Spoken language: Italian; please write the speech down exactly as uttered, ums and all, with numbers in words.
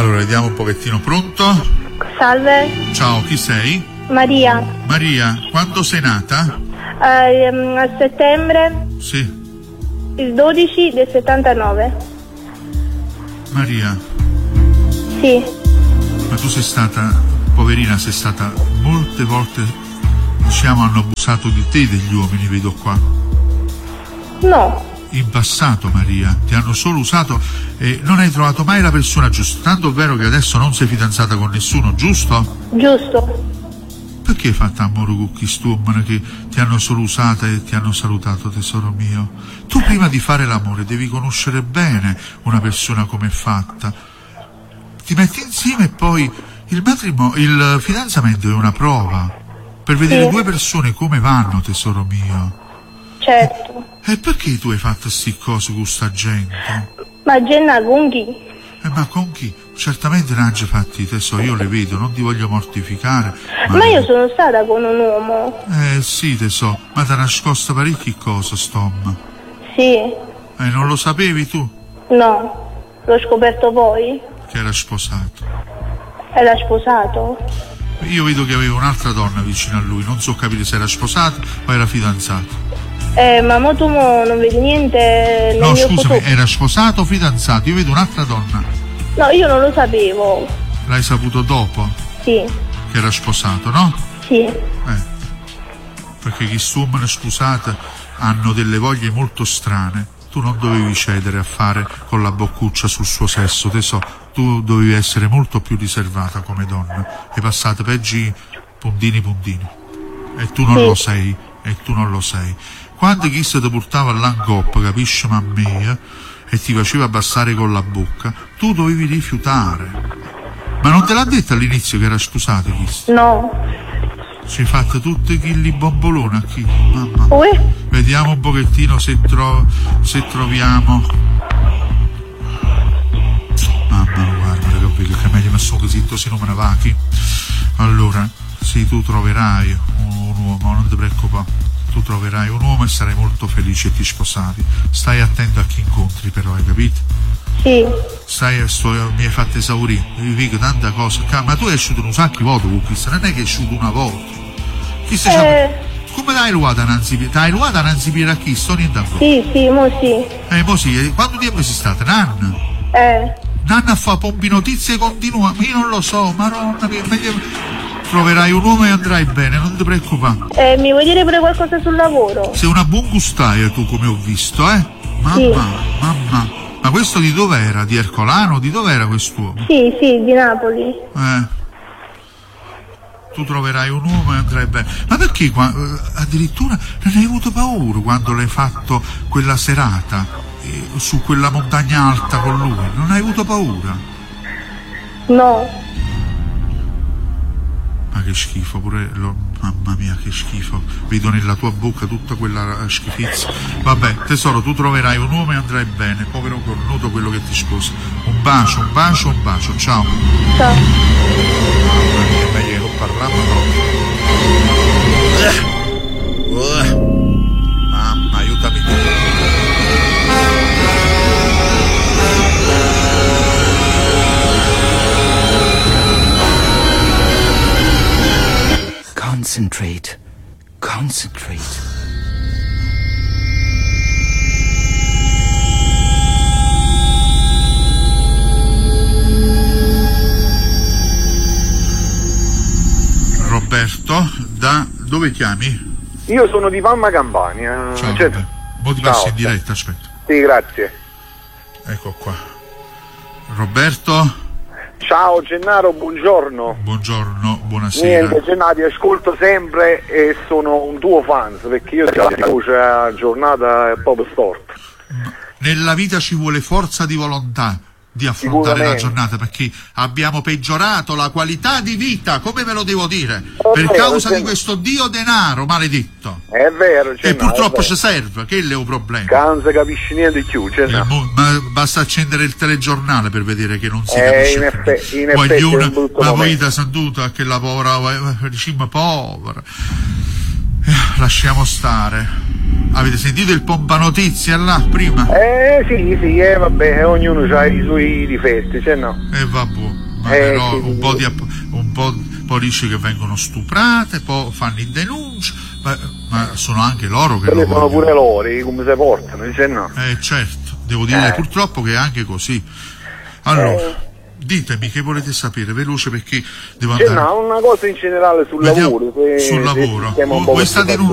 Allora, vediamo un pochettino. Pronto? Salve. Ciao, chi sei? Maria. Maria, quando sei nata? Eh, a settembre. Sì. Il dodici del settantanove. Maria. Sì. Ma tu sei stata, poverina, sei stata molte volte, diciamo, hanno abusato di te degli uomini, vedo qua. No. In passato, Maria, ti hanno solo usato e non hai trovato mai la persona giusta, tanto è vero che adesso non sei fidanzata con nessuno, giusto? Giusto. Perché hai fatto amore con chi stummano che ti hanno solo usata e ti hanno salutato, tesoro mio? Tu prima di fare l'amore devi conoscere bene una persona come è fatta. Ti metti insieme e poi il matrimonio, il fidanzamento è una prova per vedere sì. due persone come vanno, tesoro mio. Certo. E perché tu hai fatto sti cose con sta gente? Ma Genna con chi? Eh, ma con chi? Certamente non ha già fatti, tesoro, io le vedo, non ti voglio mortificare. Ma, ma io sono stata con un uomo. Eh sì, tesoro, ma ti ha nascosto parecchie cose, Stom. Sì. Eh, non lo sapevi tu? No, l'ho scoperto poi. Che era sposato. Era sposato? Io vedo che aveva un'altra donna vicino a lui, non so capire se era sposato o era fidanzato. Eh, ma mo tu mo non vedi niente nel no, mio scusami, foto... era sposato o fidanzato? Io vedo un'altra donna. No, io non lo sapevo. L'hai saputo dopo? Sì. Che era sposato, no? Sì. Eh. Perché chi stummano sposate hanno delle voglie molto strane. Tu non dovevi cedere a fare con la boccuccia sul suo sesso, tesoro. Tu dovevi essere molto più riservata come donna. Hai passato peggi puntini puntini. E tu non sì. lo sei. E tu non lo sei. Quando chi se ti portava all'angoppa, capisci, ma me, e ti faceva abbassare con la bocca, tu dovevi rifiutare. Ma non te l'ha detto all'inizio che era sposato, chi? No. Ci hai fatto tutti chilli bombolone a chi? Mamma. Uè? Vediamo un pochettino se, tro- se troviamo. Mamma, guarda, che che meglio messo così, se non me ne va chi. Allora, sì, tu troverai un, un uomo, non ti preoccupare. Tu troverai un uomo e sarai molto felice e ti sposavi. Stai attento a chi incontri, però, hai capito? Sì. Stai, sto, mi hai fatto esaurire, vi dico tanta cosa. Ma tu hai asciuto un sacco di volte con questo, non è che hai asciuto una volta. Chi si eh... Come l'hai ruata Nanzi Piera? Hai ruata Nanzi Piera a chi? Sto niente a voi. Sì, sì, mo sì. Eh, mo sì, quanto tempo sei stata? Nanna? Eh. Nanna fa pompi notizie continua, io non lo so, maronna mia, meglio... Troverai un uomo e andrai bene, non ti preoccupare. Eh, mi vuoi dire pure qualcosa sul lavoro? Sei una buon gustaia tu, come ho visto, eh? Mamma, sì. mamma. Ma questo di dov'era? Di Ercolano? Di dov'era quest'uomo? Sì, sì, di Napoli. Eh. Tu troverai un uomo e andrai bene. Ma perché qua, addirittura non hai avuto paura quando l'hai fatto quella serata eh, su quella montagna alta con lui? Non hai avuto paura? No. Ma che schifo, pure lo... mamma mia che schifo, vedo nella tua bocca tutta quella schifezza. Vabbè, tesoro, tu troverai un uomo e andrai bene, povero cornuto quello che ti sposa. Un bacio, un bacio, un bacio, ciao. Ciao. Mamma mia, meglio che non parlavo proprio. Mamma, aiutami. Concentrate. Concentrate. Roberto, da dove chiami? Io sono di Palma Campania. Ciao, cioè... mo ti passi in diretta, aspetta. Sì, grazie. Ecco qua. Roberto? Ciao Gennaro, buongiorno. Buongiorno, buonasera. Niente, Gennaro, ti ascolto sempre e sono un tuo fan, perché io la voce a giornata è proprio storta. Nella vita ci vuole forza di volontà di affrontare la giornata, perché abbiamo peggiorato la qualità di vita, come ve lo devo dire, è per vero, causa è di questo dio denaro maledetto. È vero, e purtroppo ci serve, che è un problema. Che non si capisce niente di più, mo- ma basta accendere il telegiornale per vedere che non si eh, capisce in più. effe- in Voglio effetti una, è un ma momento. vita sanduta che la povera diciamo povera. Eh, lasciamo stare. Avete sentito il pompa notizia là prima? Eh sì, sì, eh, vabbè, ognuno ha i suoi difetti, cioè no. E eh, vabbè, ma Eh, però sì, un sì, po' sì. di app- un po' poi dice che vengono stuprate, poi fanno in denuncia, ma, ma sono anche loro che Quelle lo sono vogliono. pure loro, come si portano, dice no. Eh certo, devo dire Eh. purtroppo che è anche così. Allora, Eh. ditemi che volete sapere, veloce perché devo Cioè andare. no, una cosa in generale sul Vediamo- lavoro. se- sul se lavoro. sistema un Vu- po' Vuoi stare in un